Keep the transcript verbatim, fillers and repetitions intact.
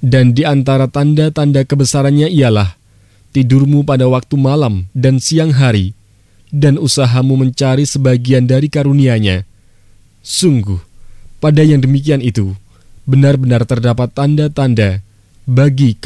Dan di antara tanda-tanda kebesarannya ialah tidurmu pada waktu malam dan siang hari, dan usahamu mencari sebagian dari karunia-Nya. Sungguh, pada yang demikian itu, benar-benar terdapat tanda-tanda bagi